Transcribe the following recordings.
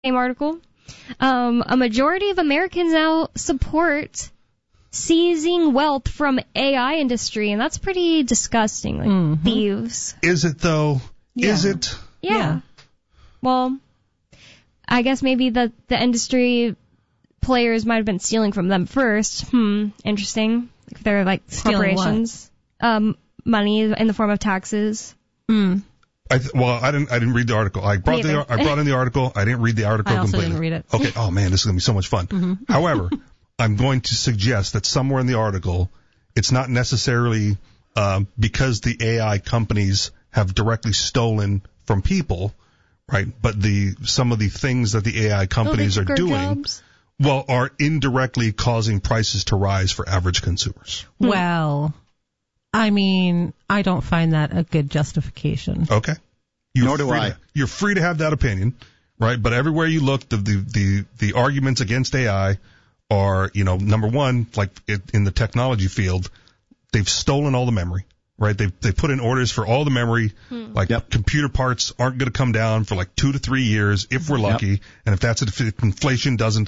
same article. A majority of Americans now support seizing wealth from AI industry, and that's pretty disgusting. Like thieves. Is it, though? Yeah. Is it? Yeah. Well, I guess maybe the industry players might have been stealing from them first. Interesting. If they're like Stealing corporations, money in the form of taxes. I didn't read the article. I brought in the article. I didn't read the article I also completely. didn't read it. Okay. Oh man, this is gonna be so much fun. However, I'm going to suggest that somewhere in the article, it's not necessarily because the AI companies have directly stolen from people, right? But some of the things that the AI companies are doing, are indirectly causing prices to rise for average consumers. Well, I mean, I don't find that a good justification. Okay. Nor do I. You're free to have that opinion, right? But everywhere you look, the arguments against AI are, number one, like in the technology field, they've stolen all the memory, right? They put in orders for all the memory, computer parts aren't going to come down for like 2 to 3 years if we're lucky, and if inflation doesn't,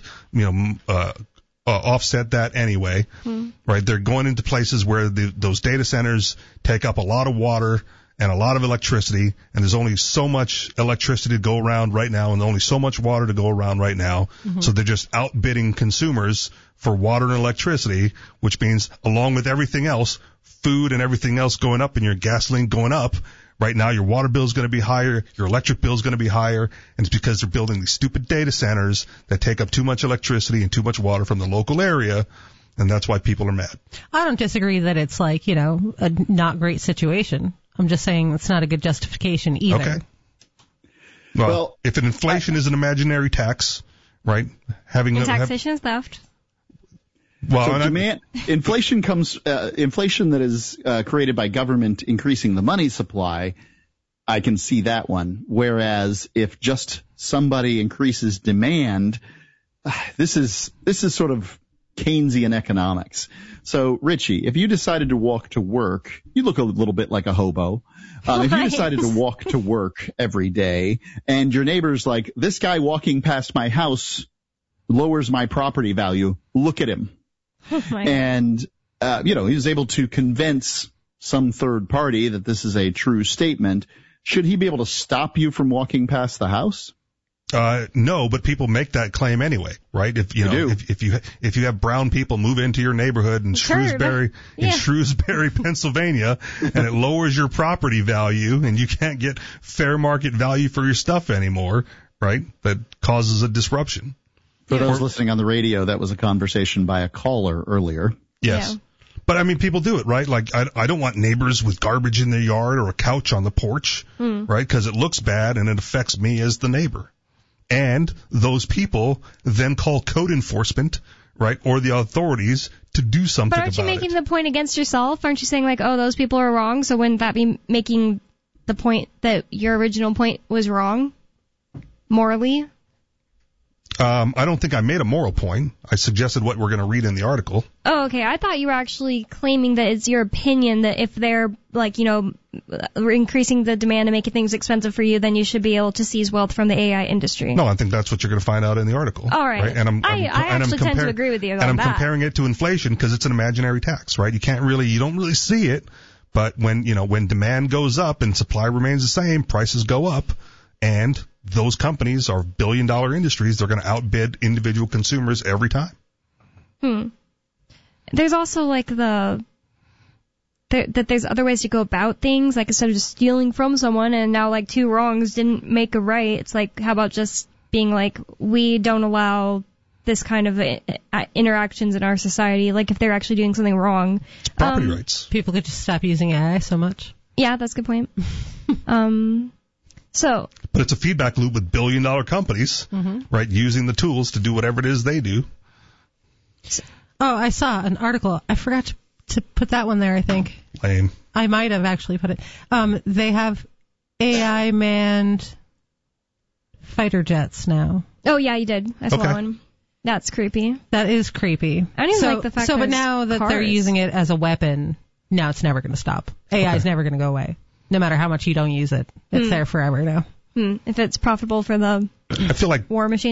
offset that anyway, right? They're going into places where those data centers take up a lot of water and a lot of electricity, and there's only so much electricity to go around right now and only so much water to go around right now. So they're just outbidding consumers for water and electricity, which means along with everything else, food and everything else going up and your gasoline going up, right now your water bill is going to be higher, your electric bill is going to be higher, and it's because they're building these stupid data centers that take up too much electricity and too much water from the local area, and that's why people are mad. I don't disagree that it's like, a not great situation. I'm just saying it's not a good justification either. Okay. Well, if an inflation is an imaginary tax, right? Taxation is theft. Well, so inflation that is created by government increasing the money supply. I can see that one. Whereas if just somebody increases demand, this is sort of Keynesian economics. So, Richie, if you decided to walk to work, you look a little bit like a hobo. If you decided to walk to work every day and your neighbor's like, this guy walking past my house lowers my property value, look at him. And, he was able to convince some third party that this is a true statement. Should he be able to stop you from walking past the house? No, but people make that claim anyway, right? If you have brown people move into your neighborhood in Shrewsbury, Pennsylvania, and it lowers your property value and you can't get fair market value for your stuff anymore, right? That causes a disruption. For those listening on the radio, that was a conversation by a caller earlier. Yes. Yeah. But I mean, people do it, right? Like, I don't want neighbors with garbage in their yard or a couch on the porch, right? Because it looks bad and it affects me as the neighbor. And those people then call code enforcement, right, or the authorities to do something about it. But aren't you making the point against yourself? Aren't you saying, like, oh, those people are wrong, so wouldn't that be making the point that your original point was wrong, morally? I don't think I made a moral point. I suggested what we're going to read in the article. Oh, okay. I thought you were actually claiming that it's your opinion that if they're, like, increasing the demand and making things expensive for you, then you should be able to seize wealth from the AI industry. No, I think that's what you're going to find out in the article. All right. And I actually tend to agree with you on that. And I'm comparing it to inflation because it's an imaginary tax, right? You don't really see it, but when demand goes up and supply remains the same, prices go up, and those companies are billion-dollar industries. They're going to outbid individual consumers every time. There's also like that there's other ways to go about things. Like instead of just stealing from someone and now like 2 wrongs didn't make a right. It's like, how about just being like, we don't allow this kind of interactions in our society. Like if they're actually doing something wrong. It's property rights. People could just stop using AI so much. Yeah, that's a good point. But it's a feedback loop with billion-dollar companies, right, using the tools to do whatever it is they do. Oh, I saw an article. I forgot to put that one there, I think. Lame. I might have actually put it. They have AI-manned fighter jets now. Oh, yeah, you did. I saw one. That's creepy. That is creepy. I don't even like the fact that but now that they're using it as a weapon, now it's never going to stop. AI is never going to go away. No matter how much you don't use it, it's there forever now. If it's profitable for the I feel like war machine.